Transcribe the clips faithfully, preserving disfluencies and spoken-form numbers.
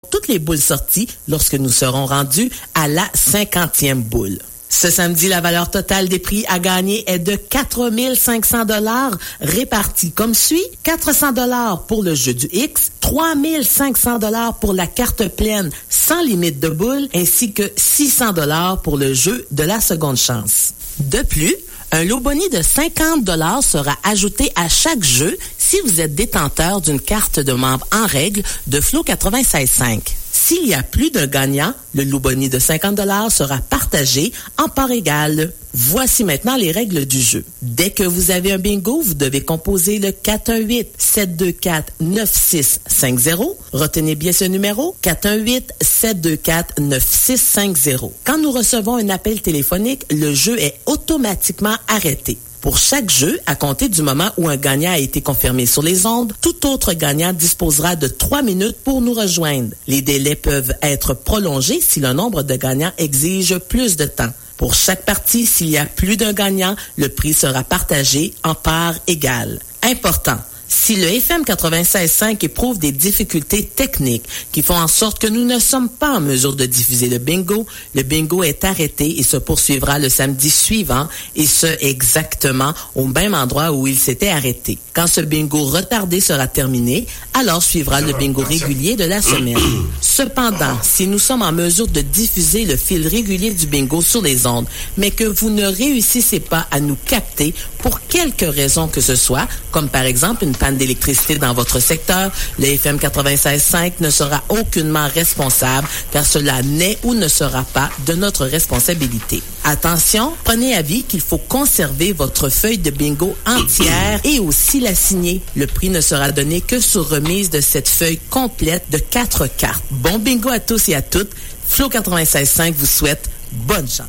toutes les boules sorties lorsque nous serons rendus à la cinquantième boule. Ce samedi, la valeur totale des prix à gagner est de quatre mille cinq cents dollars, répartis comme suit: quatre cents dollars pour le jeu du X, trois mille cinq cents dollars pour la carte pleine sans limite de boules, ainsi que six cents dollars pour le jeu de la seconde chance. De plus, un lot boni de cinquante dollars sera ajouté à chaque jeu si vous êtes détenteur d'une carte de membre en règle de Flow quatre-vingt-seize cinq. S'il y a plus d'un gagnant, le lot boni de cinquante dollars sera partagé en parts égales. Voici maintenant les règles du jeu. Dès que vous avez un bingo, vous devez composer le quatre un huit, sept deux quatre, neuf six cinq zéro. Retenez bien ce numéro, quatre un huit, sept deux quatre, neuf six cinq zéro. Quand nous recevons un appel téléphonique, le jeu est automatiquement arrêté. Pour chaque jeu, à compter du moment où un gagnant a été confirmé sur les ondes, tout autre gagnant disposera de trois minutes pour nous rejoindre. Les délais peuvent être prolongés si le nombre de gagnants exige plus de temps. Pour chaque partie, s'il y a plus d'un gagnant, le prix sera partagé en parts égales. Important! Si le F M quatre-vingt-seize cinq éprouve des difficultés techniques qui font en sorte que nous ne sommes pas en mesure de diffuser le bingo, le bingo est arrêté et se poursuivra le samedi suivant, et ce exactement au même endroit où il s'était arrêté. Quand ce bingo retardé sera terminé, alors suivra le bingo régulier de la semaine. Cependant, si nous sommes en mesure de diffuser le fil régulier du bingo sur les ondes, mais que vous ne réussissez pas à nous capter pour quelque raison que ce soit, comme par exemple une panne d'électricité dans votre secteur, le F M quatre-vingt-seize cinq ne sera aucunement responsable, car cela n'est ou ne sera pas de notre responsabilité. Attention, prenez avis qu'il faut conserver votre feuille de bingo entière et aussi la signer. Le prix ne sera donné que sur remise de cette feuille complète de quatre cartes. Bon bingo à tous et à toutes. Flow quatre-vingt-seize cinq vous souhaite bonne chance.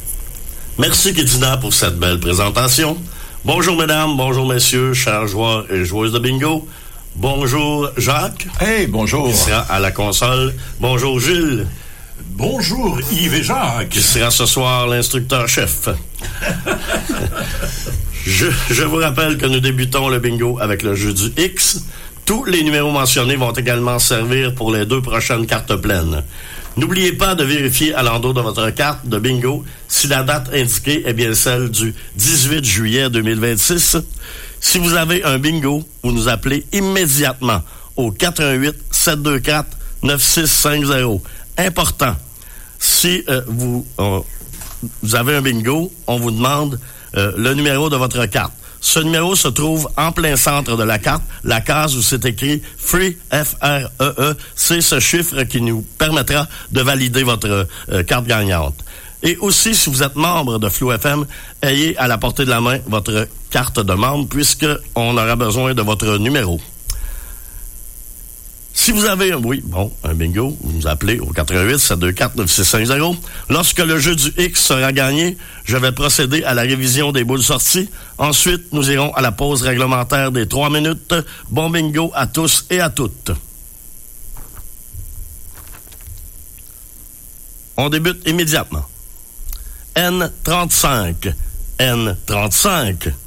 Merci Kédina pour cette belle présentation. Bonjour mesdames, bonjour messieurs, chers joueurs et joueuses de bingo. Bonjour Jacques. Hey, bonjour. Qui sera à la console. Bonjour Gilles. Bonjour Yves et Jacques. Qui sera ce soir l'instructeur-chef. je, je vous rappelle que nous débutons le bingo avec le jeu du X. Tous les numéros mentionnés vont également servir pour les deux prochaines cartes pleines. N'oubliez pas de vérifier à l'endos de votre carte de bingo si la date indiquée est bien celle du dix-huit juillet deux mille vingt-six. Si vous avez un bingo, vous nous appelez immédiatement au quatre un huit, sept deux quatre, neuf six cinq zéro. Important, si euh, vous, euh, vous avez un bingo, on vous demande euh, le numéro de votre carte. Ce numéro se trouve en plein centre de la carte, la case où c'est écrit Free, F R E E. C'est ce chiffre qui nous permettra de valider votre euh, carte gagnante. Et aussi, si vous êtes membre de Flow F M, ayez à la portée de la main votre carte de membre, puisqu'on aura besoin de votre numéro. Si vous avez, oui, bon, un bingo, vous nous appelez au quatre un huit, sept deux quatre, neuf six cinq zéro. Lorsque le jeu du X sera gagné, je vais procéder à la révision des boules sorties. Ensuite, nous irons à la pause réglementaire des trois minutes. Bon bingo à tous et à toutes. On débute immédiatement. N trente-cinq. N trente-cinq.